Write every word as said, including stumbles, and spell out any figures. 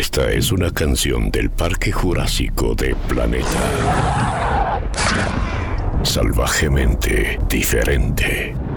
Esta es una canción del Parque Jurásico de Planeta. Salvajemente diferente.